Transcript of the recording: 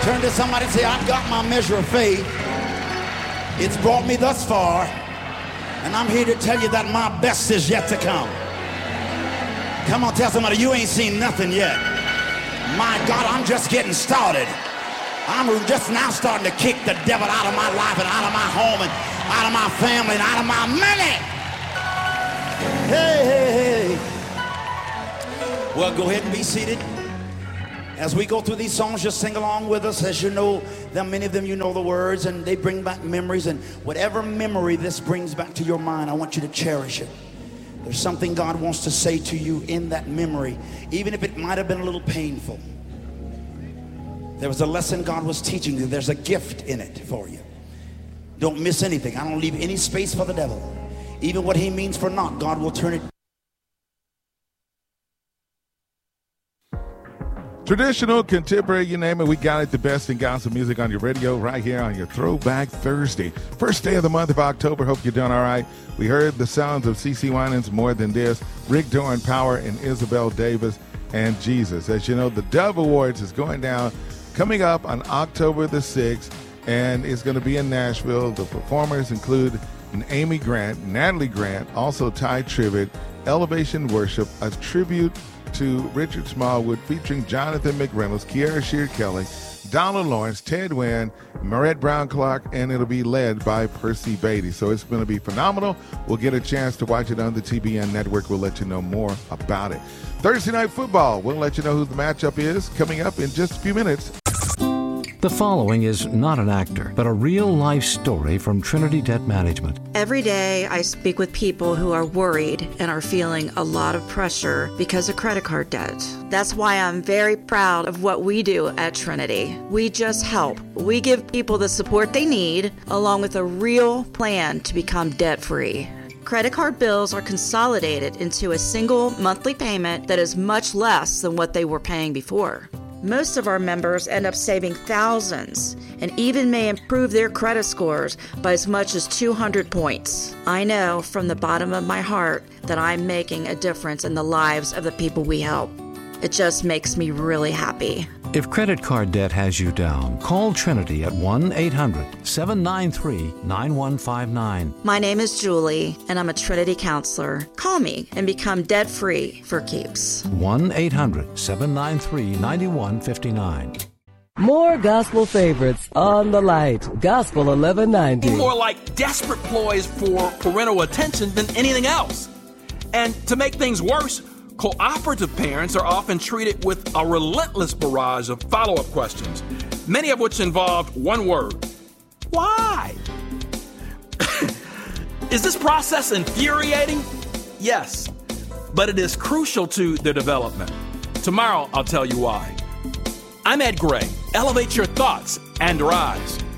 Turn to somebody and say, I've got my measure of faith. It's brought me thus far. And I'm here to tell you that my best is yet to come. Come on, tell somebody, you ain't seen nothing yet. My God, I'm just getting started. I'm just now starting to kick the devil out of my life and out of my home and out of my family and out of my money. Hey, hey, hey. Well, go ahead and be seated. As we go through these songs, just sing along with us. As you know, many of them you know the words, and they bring back memories. And whatever memory this brings back to your mind, I want you to cherish it. There's something God wants to say to you in that memory, even if it might have been a little painful. There was a lesson God was teaching you. There's a gift in it for you. Don't miss anything. I don't leave any space for the devil. Even what he means for naught, God will turn it. Traditional, contemporary, you name it, we got it. The best in gospel music on your radio right here on your Throwback Thursday. First day of the month of October. Hope you're doing all right. We heard the sounds of CeCe Winans, More Than This, Rick Doran Power, and Isabel Davis, and Jesus. As you know, the Dove Awards is going down coming up on October the 6th, and it's going to be in Nashville. The performers include Amy Grant, Natalie Grant, also Ty Tribbett, Elevation Worship, a tribute to Richard Smallwood featuring Jonathan McReynolds, Kiara Shear Kelly, Donald Lawrence, Ted Wynn, Marette Brown Clark, and it'll be led by Percy Beatty. So it's going to be phenomenal. We'll get a chance to watch it on the TBN network. We'll let you know more about it. Thursday Night Football, we'll let you know who the matchup is coming up in just a few minutes. The following is not an actor, but a real-life story from Trinity Debt Management. Every day, I speak with people who are worried and are feeling a lot of pressure because of credit card debt. That's why I'm very proud of what we do at Trinity. We just help. We give people the support they need, along with a real plan to become debt-free. Credit card bills are consolidated into a single monthly payment that is much less than what they were paying before. Most of our members end up saving thousands and even may improve their credit scores by as much as 200 points. I know from the bottom of my heart that I'm making a difference in the lives of the people we help. It just makes me really happy. If credit card debt has you down, call Trinity at 1-800-793-9159. My name is Julie, and I'm a Trinity counselor. Call me and become debt-free for keeps. 1-800-793-9159. More gospel favorites on the light. Gospel 1190. More like desperate ploys for parental attention than anything else. And to make things worse, cooperative parents are often treated with a relentless barrage of follow-up questions, many of which involve one word: why? Is this process infuriating? Yes, but it is crucial to their development. Tomorrow, I'll tell you why. I'm Ed Gray. Elevate your thoughts and rise.